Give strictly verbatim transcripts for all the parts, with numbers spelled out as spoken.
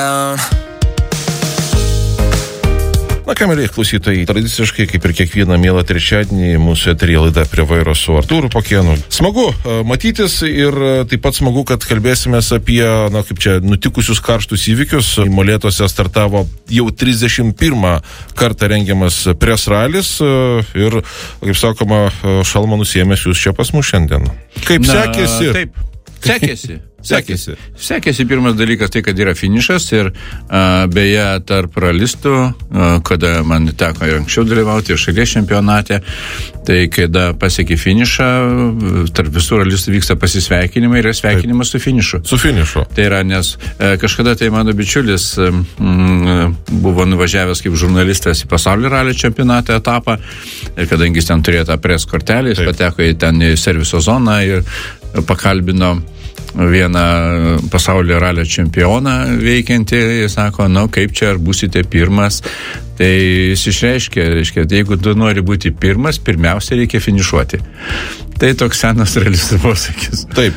Na ką, mėlyje klausytojai, tradiciškai, kaip ir kiekvieną mielą trečiadienį, mūsų eteryje laida Prie vairo su Artūru Pakėnu. Smagu matytis ir taip pat smagu, kad kalbėsimės apie, na, kaip čia, nutikusius karštus įvykius. Molėtuose startavo jau trisdešimt pirmą kartą rengiamas Press ralis ir, kaip sakoma, šalmą nusiėmęs jūs čia pas mus šiandien. Kaip Na, sekėsi? Taip, sekėsi. Sekėsi. Sekėsi pirmas dalykas tai, kad yra finišas ir a, beje tarp ralistų, a, kada man teko ir anksčiau dalyvauti ir šalies čempionate, tai kada pasiekė finišą, tarp visų ralistų vyksta pasisveikinimai ir sveikinimas su finišu. Su finišu. Tai yra, nes a, kažkada tai mano bičiulis m, buvo nuvažiavęs kaip žurnalistas į pasaulio ralio čempionatą etapą ir kadangi jis ten turėjo tą press kortelę, jis Taip. pateko į ten į serviso zoną ir pakalbino vieną pasaulio ralio čempioną veikiantį, jis sako, nu kaip čia, ar būsite pirmas, tai jis išreiškia, reiškia, jeigu tu nori būti pirmas, pirmiausia reikia finišuoti. Tai toks senas realistų posakis. Taip.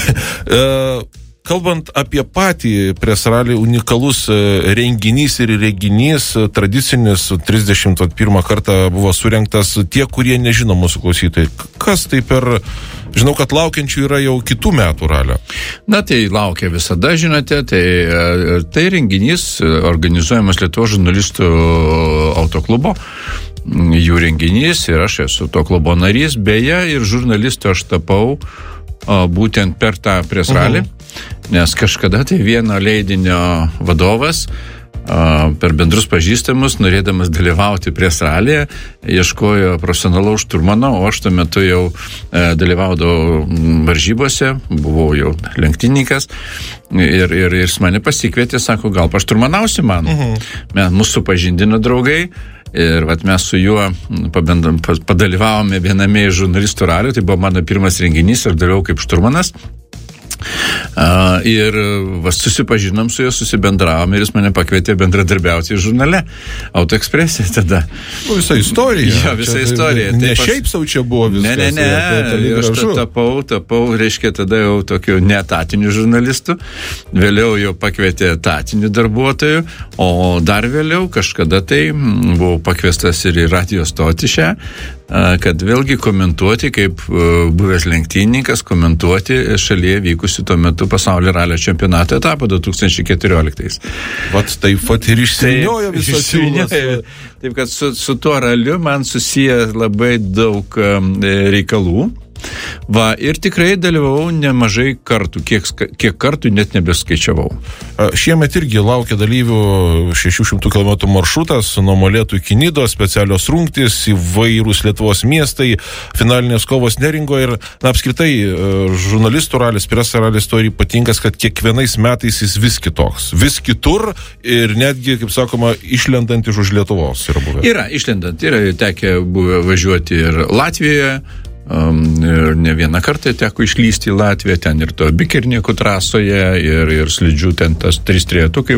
Kalbant apie patį Press ralį, unikalus renginys ir reginys, tradicinis, trisdešimt pirmą kartą buvo surengtas. Tie, kurie nežino mūsų klausytojai, kas tai per, žinau, kad laukiančių yra jau kitų metų ralio. Na, tai laukia visada, žinote, tai, tai renginys organizuojamas Lietuvos žurnalistų autoklubo. Jų renginys ir aš esu to klubo narys, beje, ir žurnalistų aš tapau o, būtent per tą Press ralį. Uh-huh. Nes kažkada tai vieno leidinio vadovas a, per bendrus pažįstamus, norėdamas dalyvauti Press ralyje, ieškojo profesionalaus šturmano, o aš tuo metu jau e, dalyvaudavau varžybose, buvau jau lenktynininkas ir, ir, ir jis mane pasikvietė, sako, gal pašturmanausi man. Uh-huh. Mes mūsų pažindino draugai. Ir vat mes su juo pabendam, padalyvavome viename iš žurnalistų ralių, tai buvo mano pirmas renginys ir dalyvau kaip šturmanas. Uh, ir va, susipažinom su juo, susibendravom ir jis mane pakvietė bendradarbiauti žurnale Autoekspresė tada. Nu, visa istorija. Jo, visa čia, istorija. Ne Taip, šiaip sau čia buvo viskas. Ne, ne, ne. Ja, aš ta, tapau, tapau, reiškia, tada jau tokiu neetatiniu žurnalistu. Vėliau jau pakvietė etatinių darbuotojų, o dar vėliau kažkada tai buvau pakviestas ir į radijo stotį šią, kad vėlgi komentuoti, kaip buvęs lenktynininkas, komentuoti šalyje vykusi tuo metu pasaulio ralio čempionato etapą du tūkstančiai keturioliktais. Vat taip pat ir išsivyniojo visą siūlas. Taip, kad su, su tuo raliu man susiję labai daug reikalų. Va, ir tikrai dalyvavau nemažai kartų, kiek, kiek kartų net nebeskaičiavau. Šiemet irgi laukia dalyvių šešių šimtų kilometrų maršrutas nuo Molėtų iki Nidos, specialios rungtys, įvairūs Lietuvos miestai, finalinės kovos Neringoje ir, na, apskritai, žurnalistų ralis, Press ralis to ir ypatingas, kad kiekvienais metais jis vis kitoks, vis kitur ir netgi, kaip sakoma, išlendant iš už Lietuvos yra buvę. Yra, išlendant, yra tekę buvę važiuoti ir Latvijoje, Um, ir ne vieną kartą teko išlysti į Latviją, ten ir to Bikirniekų trasoje, ir, ir slidžių ten tas trys trejetukai